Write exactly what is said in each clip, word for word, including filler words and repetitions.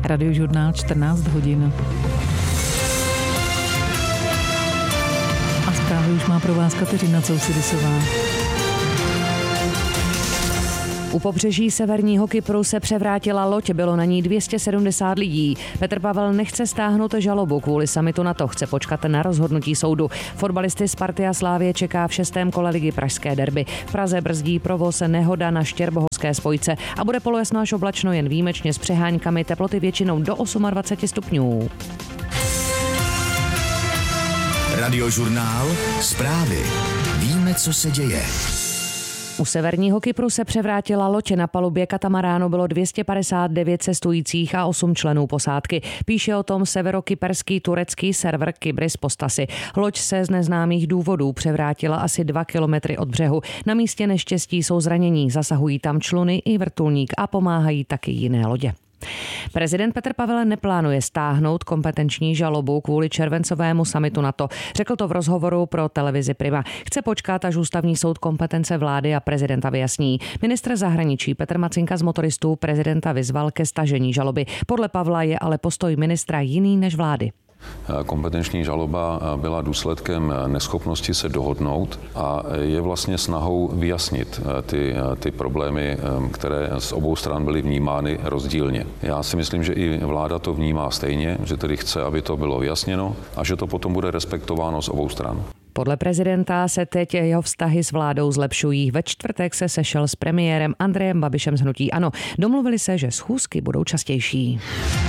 Radiožurnál čtrnáct hodin. A zprávy už má pro vás Kateřina Cousidisová. U pobřeží severního Kypru se převrátila loď, bylo na ní dvě stě sedmdesát lidí. Petr Pavel nechce stáhnout žalobu kvůli summitu NATO, chce počkat na rozhodnutí soudu. Fotbalisty Sparty a Slávie čeká v šestém kole ligy pražské derby. V Praze brzdí provoz nehoda na Štěrbohovské spojce a bude polojasno až oblačno, jen výjimečně s přeháňkami, teploty většinou do dvacet osm stupňů. Radiožurnál, zprávy. Víme, co se děje. U severního Kypru se převrátila loď, na palubě katamaránu bylo dvě stě padesát devět cestujících a osm členů posádky. Píše o tom severokyperský turecký server Kybris Postasy. Loď se z neznámých důvodů převrátila asi dva kilometry od břehu. Na místě neštěstí jsou zranění, zasahují tam čluny i vrtulník a pomáhají taky jiné lodě. Prezident Petr Pavel neplánuje stáhnout kompetenční žalobu kvůli červencovému summitu NATO. Řekl to v rozhovoru pro televizi Prima. Chce počkat, až ústavní soud kompetence vlády a prezidenta vyjasní. Ministr zahraničí Petr Macinka z motoristů prezidenta vyzval ke stažení žaloby. Podle Pavla je ale postoj ministra jiný než vlády. Kompetenční žaloba byla důsledkem neschopnosti se dohodnout a je vlastně snahou vyjasnit ty, ty problémy, které z obou stran byly vnímány rozdílně. Já si myslím, že i vláda to vnímá stejně, že tedy chce, aby to bylo vyjasněno a že to potom bude respektováno z obou stran. Podle prezidenta se teď jeho vztahy s vládou zlepšují. Ve čtvrtek se sešel s premiérem Andrejem Babišem z hnutí ANO. Domluvili se, že schůzky budou častější.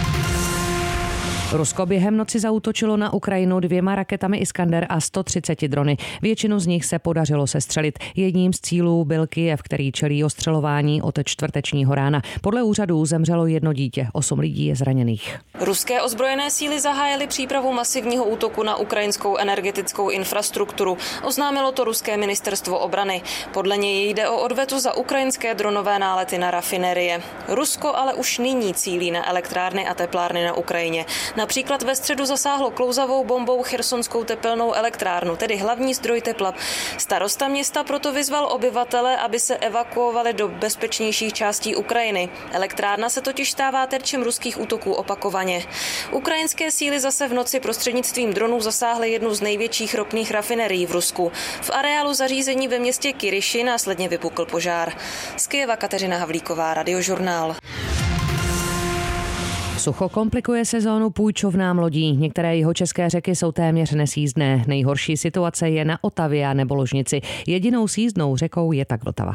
Rusko během noci zaútočilo na Ukrajinu dvěma raketami Iskander a sto třicet drony. Většinu z nich se podařilo sestřelit. Jedním z cílů byl Kyjev, který čelí ostřelování od čtvrtečního rána. Podle úřadů zemřelo jedno dítě, osm lidí je zraněných. Ruské ozbrojené síly zahájily přípravu masivního útoku na ukrajinskou energetickou infrastrukturu. Oznámilo to ruské ministerstvo obrany. Podle něj jde o odvetu za ukrajinské dronové nálety na rafinerie. Rusko ale už nyní cílí na elektrárny a teplárny na Ukrajině. Například ve středu zasáhlo klouzavou bombou chersonskou tepelnou elektrárnu, tedy hlavní zdroj tepla. Starosta města proto vyzval obyvatele, aby se evakuovali do bezpečnějších částí Ukrajiny. Elektrárna se totiž stává terčem ruských útoků opakovaně. Ukrajinské síly zase v noci prostřednictvím dronů zasáhly jednu z největších ropných rafinerií v Rusku. V areálu zařízení ve městě Kyryši následně vypukl požár. Z Kyjeva Kateřina Havlíková, Radiožurnál. Sucho komplikuje sezónu půjčovnám lodí. Některé jihočeské řeky jsou téměř nesjízdné. Nejhorší situace je na Otavě nebo Lužnici. Jedinou sízdnou řekou je tak Vltava.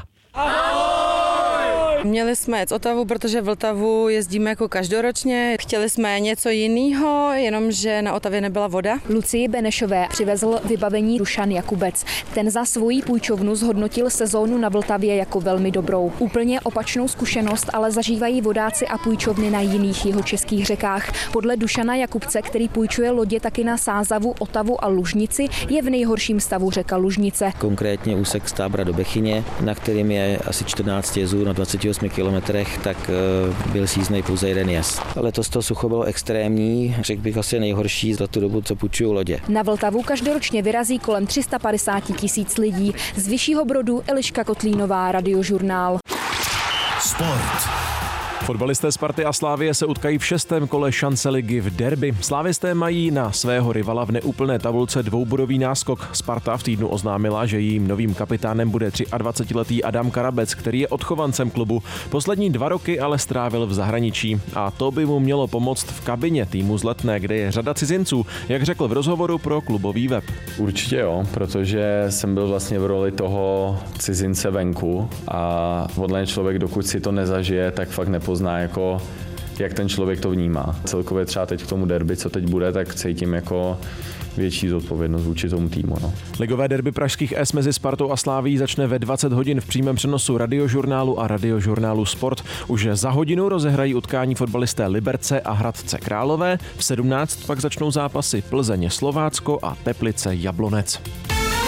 Měli jsme jet z Otavu, protože v Vltavu jezdíme jako každoročně. Chtěli jsme něco jiného, jenomže na Otavě nebyla voda. Lucii Benešové přivezl vybavení Dušan Jakubec. Ten za svoji půjčovnu zhodnotil sezónu na Vltavě jako velmi dobrou. Úplně opačnou zkušenost ale zažívají vodáci a půjčovny na jiných jihočeských řekách. Podle Dušana Jakubce, který půjčuje lodě taky na Sázavu, Otavu a Lužnici, je v nejhorším stavu řeka Lužnice. Konkrétně úsek z Tábra do Bechyně, na kterým je asi čtrnáct jezů na dvaceti osmi kilometrech, tak byl síznej pouze jeden jez. Letos to sucho bylo extrémní, řekl bych asi nejhorší za tu dobu, co půjčují lodě. Na Vltavu každoročně vyrazí kolem tři sta padesát tisíc lidí. Z Vyššího Brodu Eliška Kotlínová, Radiožurnál. Sport. Fotbalisté Sparty a Slávie se utkají v šestém kole šance ligy v derby. Slávisté mají na svého rivala v neúplné tabulce dvoubodový náskok. Sparta v týdnu oznámila, že jejím novým kapitánem bude dvacetiletý Adam Karabec, který je odchovancem klubu. Poslední dva roky ale strávil v zahraničí a to by mu mělo pomoct v kabině týmu z Letné, kde je řada cizinců, jak řekl v rozhovoru pro klubový web. Určitě jo, protože jsem byl vlastně v roli toho cizince venku a podle člověk, dokud si to nezažije, tak fakt nepozná zná jako, jak ten člověk to vnímá. Celkově třeba teď k tomu derby, co teď bude, tak cítím jako větší zodpovědnost vůči tomu týmu. No. Ligové derby pražských S mezi Spartou a Slavií začne ve dvacet hodin v přímém přenosu Radiožurnálu a Radiožurnálu Sport. Už za hodinu rozehrají utkání fotbalisté Liberce a Hradce Králové. V sedmnáct pak začnou zápasy Plzeň Slovácko a Teplice Jablonec.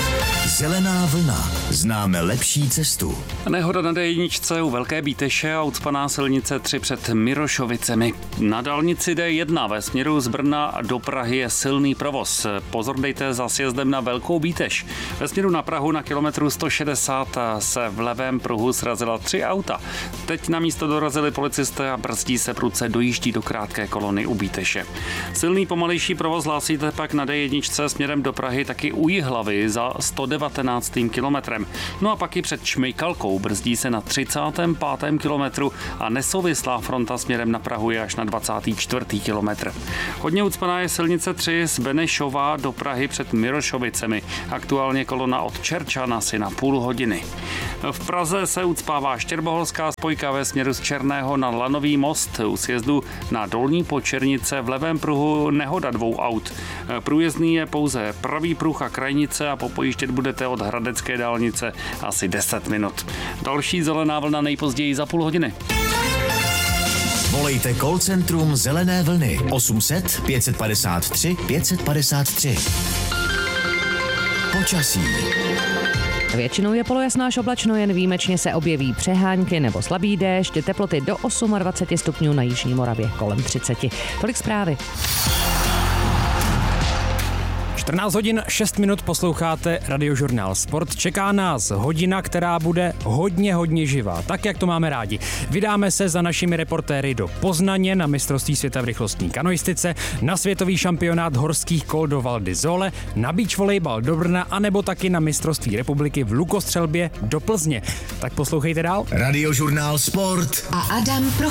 Zelená vlna. Známe lepší cestu. Nehoda na dé jedna u Velké Bíteše a ucpaná silnice tři před Mirošovicemi. Na dálnici dé jedna ve směru z Brna do Prahy je silný provoz. Pozor dejte za sjezdem na Velkou Bíteš. Ve směru na Prahu na kilometru sto šedesát se v levém pruhu srazila tři auta. Teď na místo dorazili policisté a brzdí se prudce dojíždí do krátké kolony u Bíteše. Silný pomalejší provoz hlásíte pak na dé jedna směrem do Prahy taky u Jihlavy za sto devatenáctým kilometrem. No a pak i před Šmejkalkou brzdí se na třicátém pátém kilometru a nesouvislá fronta směrem na Prahu je až na dvacátý čtvrtý kilometr. Hodně ucpaná je silnice tři z Benešova do Prahy před Mirošovicemi. Aktuálně kolona od Čerčan asi na půl hodiny. V Praze se ucpává štěrboholská spojka ve směru z Černého na Lanový most. U sjezdu na Dolní Počernice v levém pruhu nehoda dvou aut. Průjezdný je pouze pravý pruh a krajnice a popojíždět budete od Hradecké dálnice asi deset minut. Další zelená vlna nejpozději za půl hodiny. Volejte call centrum Zelené vlny osm set pět padesát tři pět padesát tři. Počasí. Většinou je polojasno až oblačno, jen výjimečně se objeví přehánky nebo slabý déšť, teploty do dvacet osm stupňů na jižní Moravě kolem třicet. Tolik zprávy. čtrnáct hodin šest minut posloucháte Radiožurnál Sport. Čeká nás hodina, která bude hodně, hodně živá, tak jak to máme rádi. Vydáme se za našimi reportéry do Poznaně na mistrovství světa v rychlostní kanoistice, na světový šampionát horských kol do Val di Sole, na beach volejbal do Brna, anebo taky na mistrovství republiky v lukostřelbě do Plzně. Tak poslouchejte dál. Radiožurnál Sport a Adam Pro